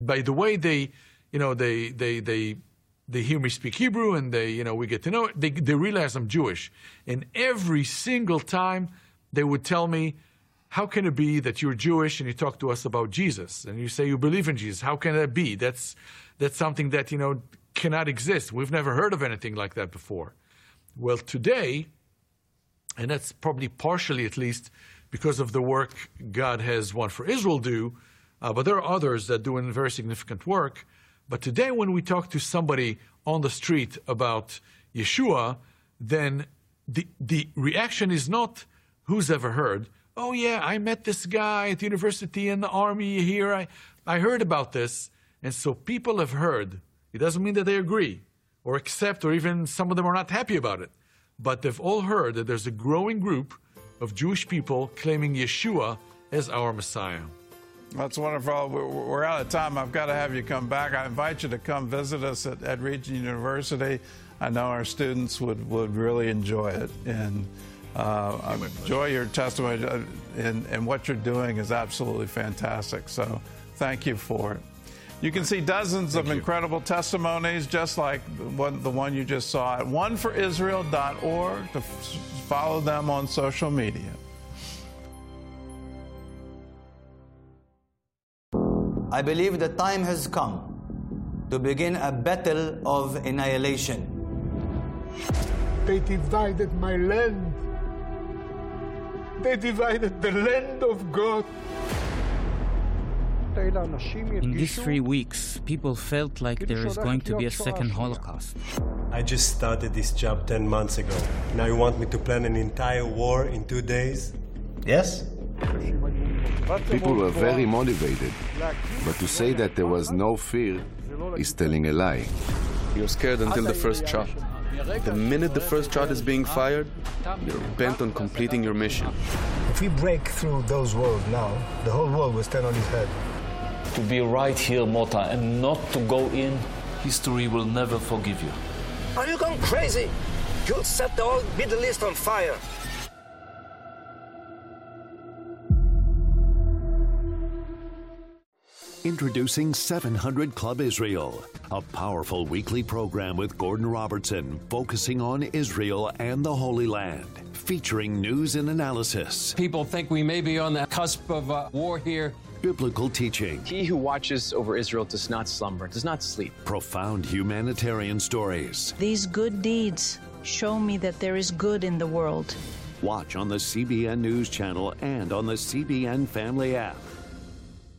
by the way they hear me speak Hebrew, and we get to know it, they realize I'm Jewish. And every single time they would tell me, how can it be that you're Jewish and you talk to us about Jesus? And you say you believe in Jesus. How can that be? That's something that, cannot exist. We've never heard of anything like that before. Well, today, and that's probably partially at least because of the work God has One for Israel do, but there are others that do very significant work. But today when we talk to somebody on the street about Yeshua, then the reaction is not, who's ever heard? Oh yeah, I met this guy at the university in the army here. I heard about this. And so people have heard. It doesn't mean that they agree or accept, or even some of them are not happy about it. But they've all heard that there's a growing group of Jewish people claiming Yeshua as our Messiah. That's wonderful. We're out of time. I've got to have you come back. I invite you to come visit us at Regent University. I know our students would really enjoy it. And enjoy your testimony. And what you're doing is absolutely fantastic. So thank you for it. You can see dozens of incredible testimonies, just like the one you just saw at oneforisrael.org, to follow them on social media. I believe the time has come to begin a battle of annihilation. They divided my land. They divided the land of God. In these 3 weeks, people felt like there is going to be a second Holocaust. I just started this job 10 months ago. Now you want me to plan an entire war in 2 days? Yes? People were very motivated, but to say that there was no fear is telling a lie. You're scared until the first shot. The minute the first shot is being fired, you're bent on completing your mission. If we break through those walls now, the whole world will stand on its head. To be right here, Mota, and not to go in, history will never forgive you. Are you going crazy? You'll set the whole Middle East on fire. Introducing 700 Club Israel, a powerful weekly program with Gordon Robertson focusing on Israel and the Holy Land, featuring news and analysis. People think we may be on the cusp of war here. Biblical teaching. He who watches over Israel does not slumber, does not sleep. Profound humanitarian stories. These good deeds show me that there is good in the world. Watch on the CBN News Channel and on the CBN Family app.